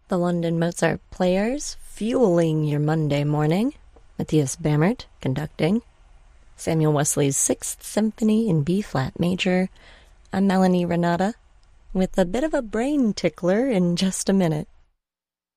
The London Mozart Players, fueling your Monday morning. Matthias Bamert, conducting. Samuel Wesley's Sixth Symphony in B-flat major. I'm Melanie Renata, with a bit of a brain tickler in just a minute.